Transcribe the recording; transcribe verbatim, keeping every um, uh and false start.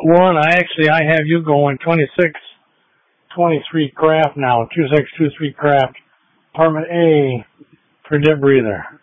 Warren, I actually, I have you going twenty-six twenty-three craft now, two six two three craft, Department A for dip breather.